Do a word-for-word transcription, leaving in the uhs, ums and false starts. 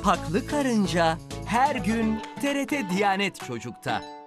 Haklı Karınca her gün T R T Diyanet Çocuk'ta.